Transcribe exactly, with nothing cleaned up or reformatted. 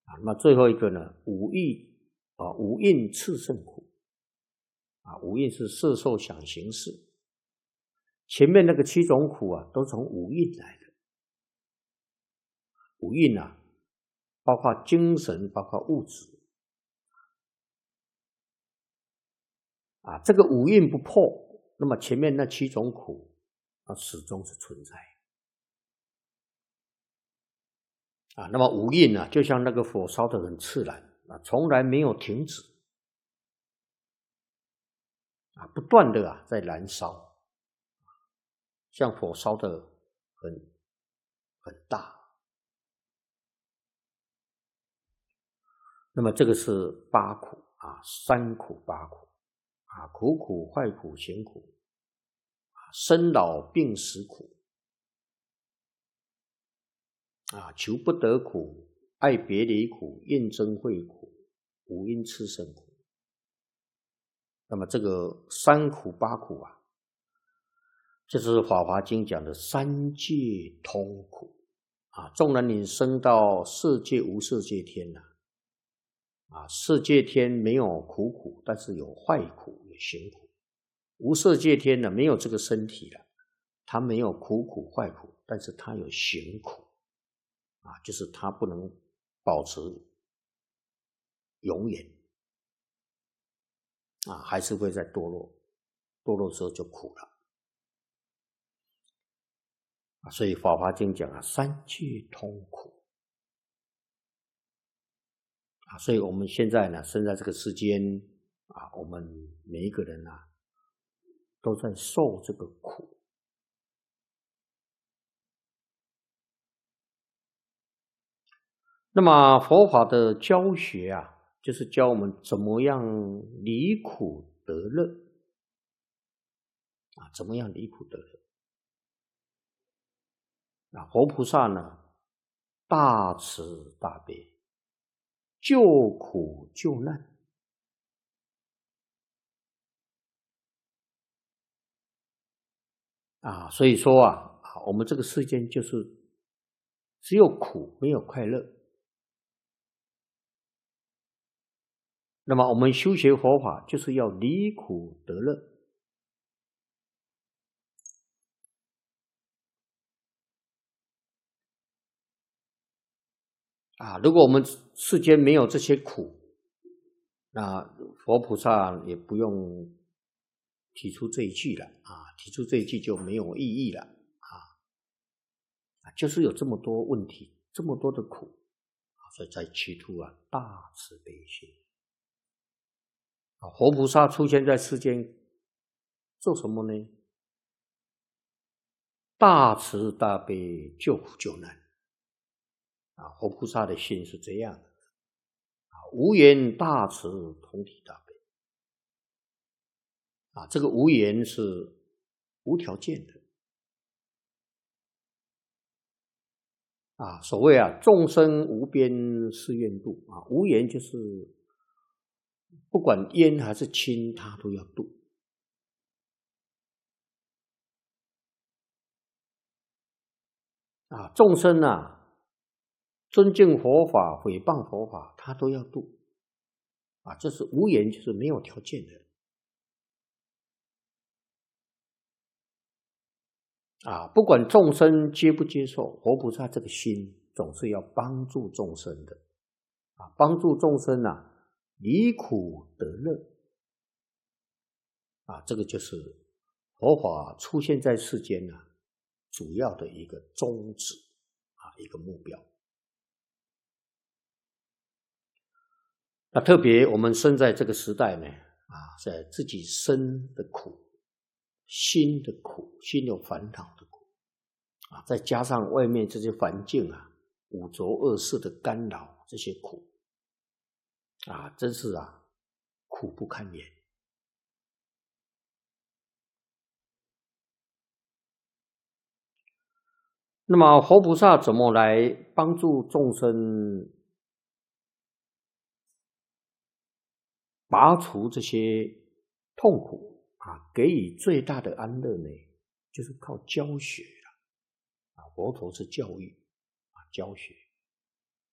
啊，那么最后一个呢，五欲啊，五蕴炽盛苦啊，五蕴是色受想行识，前面那个七种苦啊，都从五蕴来的。五蕴啊，包括精神，包括物质啊，这个五蕴不破，那么前面那七种苦啊，始终是存在啊。那么五蕴啊，就像那个火烧得很炽燃啊，从来没有停止啊，不断的啊在燃烧，像火烧得很很大。那么这个是八苦啊，三苦八苦啊，苦苦、坏苦、行苦啊，生老病死苦啊，求不得苦，爱别离苦，怨憎会苦，五阴炽盛苦。那么这个三苦八苦啊，这是《法华经》讲的三界通苦啊。纵然你升到色界、无色界天啊，啊，色界天没有苦苦，但是有坏苦，有行苦。无色界天呢，没有这个身体了，它没有苦苦坏苦，但是它有行苦啊，就是它不能保持永远啊，还是会在堕落，堕落时候就苦了啊。所以《法华经》讲啊，三界通苦啊，所以我们现在呢，生在这个世间啊，我们每一个人啊，都在受这个苦。那么佛法的教学啊，就是教我们怎么样离苦得乐啊，怎么样离苦得乐啊？佛菩萨呢，大慈大悲，救苦救难啊，所以说啊，我们这个世间就是只有苦没有快乐。那么我们修学佛法就是要离苦得乐啊。如果我们世间没有这些苦，那佛菩萨也不用提出这一句了啊，提出这一句就没有意义了啊，就是有这么多问题，这么多的苦啊，所以才企图啊大慈悲心啊。佛菩萨出现在世间做什么呢？大慈大悲，救苦救难啊。佛菩萨的心是这样的啊，无缘大慈，同体大悲啊。这个无缘是无条件的啊。所谓啊，众生无边誓愿度啊，无缘就是不管冤还是亲，他都要度啊。众生啊，尊敬佛法、诽谤佛法，他都要度啊。这是无缘，就是没有条件的啊。不管众生接不接受，佛菩萨这个心总是要帮助众生的啊，帮助众生啊离苦得乐啊。这个就是佛法出现在世间啊主要的一个宗旨啊，一个目标。那特别我们生在这个时代呢啊，在自己生的苦，心的苦，心有烦恼的苦啊，再加上外面这些环境啊，五浊恶世的干扰，这些苦啊，真是啊苦不堪言。那么佛菩萨怎么来帮助众生拔除这些痛苦啊，给予最大的安乐呢？就是靠教学了啊。佛陀是教育啊，教学。